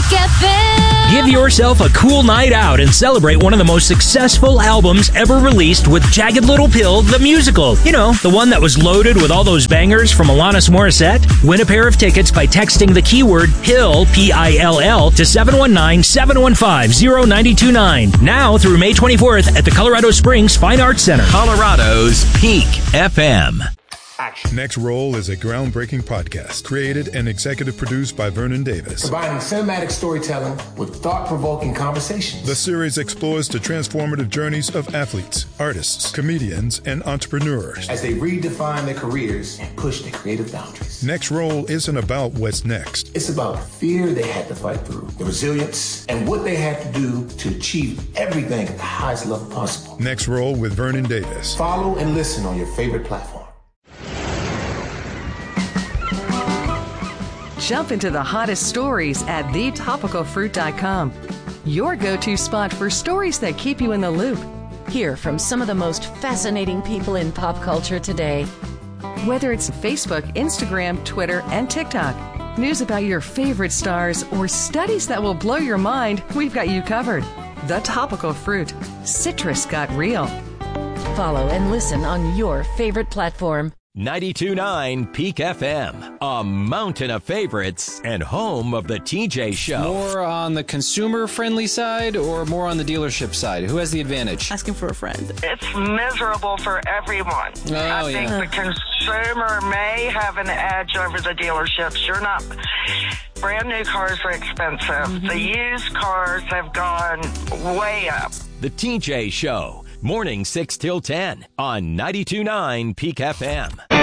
FM. Give yourself a cool night out and celebrate one of the most successful albums ever released with Jagged Little Pill, the musical. You know, the one that was loaded with all those bangers from Alanis Morissette. Win a pair of tickets by texting the keyword PILL, P-I-L-L, to 719-715-0929. Now through May 24th at the Colorado Springs Fine Arts Center. Colorado's Peak FM. Action. Next Roll is a groundbreaking podcast created and executive produced by Vernon Davis. Combining cinematic storytelling with thought-provoking conversations. The series explores the transformative journeys of athletes, artists, comedians, and entrepreneurs as they redefine their careers and push their creative boundaries. Next Roll isn't about what's next. It's about the fear they had to fight through, the resilience, and what they had to do to achieve everything at the highest level possible. Next Roll with Vernon Davis. Follow and listen on your favorite platform. Jump into the hottest stories at thetopicalfruit.com. Your go-to spot for stories that keep you in the loop. Hear from some of the most fascinating people in pop culture today. Whether it's Facebook, Instagram, Twitter, and TikTok, news about your favorite stars, or studies that will blow your mind, we've got you covered. The Topical Fruit. Citrus got real. Follow and listen on your favorite platform. 92.9 Peak FM, a mountain of favorites and home of the TJ Show. More on the consumer-friendly side or more on the dealership side? Who has the advantage? Asking for a friend. It's miserable for everyone. I think the consumer may have an edge over the dealerships. You're not... Brand new cars are expensive. Mm-hmm. The used cars have gone way up. The TJ Show. Morning 6 till 10 on 92.9 Peak FM.